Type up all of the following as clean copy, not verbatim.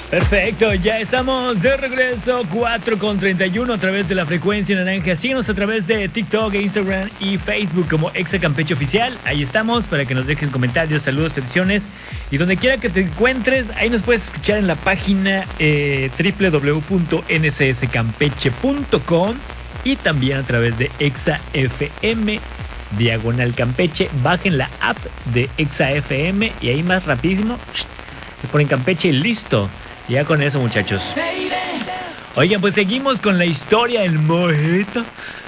Perfecto, ya estamos de regreso, 4:31 a través de la frecuencia naranja. Síguenos a través de TikTok, Instagram y Facebook como Exa Campeche Oficial. Ahí estamos para que nos dejen comentarios, saludos, peticiones. Y donde quiera que te encuentres, ahí nos puedes escuchar en la página www.ncscampeche.com y también a través de Exa FM /Campeche. Bajen la app de Exa FM y ahí más rapidísimo se ponen Campeche y listo. Ya con eso, muchachos. Oigan, pues seguimos con la historia del mojito.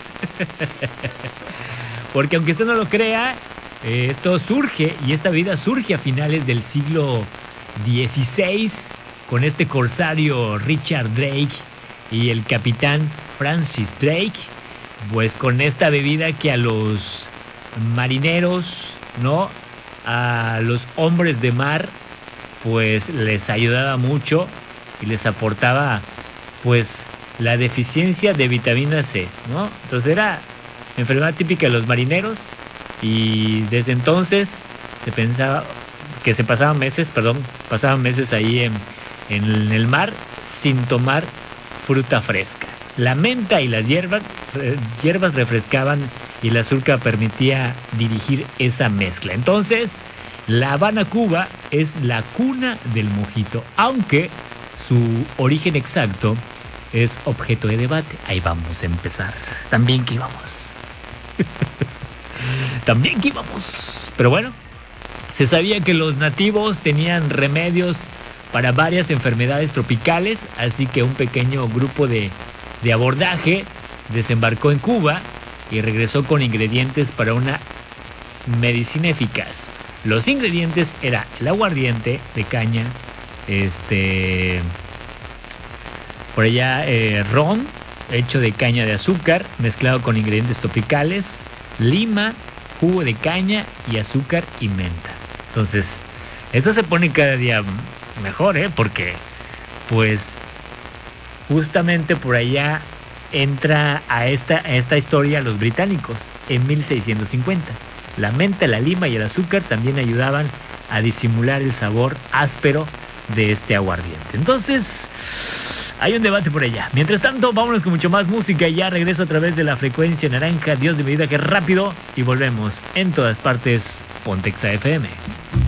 Porque aunque usted no lo crea, esto surge y esta vida surge a finales del siglo XVI con este corsario Richard Drake y el capitán Francis Drake. Pues con esta bebida que a los marineros, ¿no? A los hombres de mar, pues les ayudaba mucho y les aportaba pues la deficiencia de vitamina C, ¿no? Entonces era enfermedad típica de los marineros y desde entonces se pensaba que pasaban meses ahí en el mar sin tomar fruta fresca. La menta y las hierbas refrescaban y el azúcar permitía dirigir esa mezcla. Entonces, La Habana, Cuba, es la cuna del mojito, aunque su origen exacto es objeto de debate. Ahí vamos a empezar. También que íbamos. Pero bueno, se sabía que los nativos tenían remedios para varias enfermedades tropicales, así que un pequeño grupo de abordaje desembarcó en Cuba y regresó con ingredientes para una medicina eficaz. Los ingredientes era el aguardiente de caña, por allá ron hecho de caña de azúcar mezclado con ingredientes tropicales, lima, jugo de caña y azúcar y menta. Entonces, esto se pone cada día mejor, porque pues justamente por allá entra a esta historia los británicos en 1650. La menta, la lima y el azúcar también ayudaban a disimular el sabor áspero de este aguardiente. Entonces, hay un debate por allá. Mientras tanto, vámonos con mucho más música y ya regreso a través de la frecuencia naranja. Dios de mi vida, que rápido. Y volvemos en todas partes. Ponte Exa FM.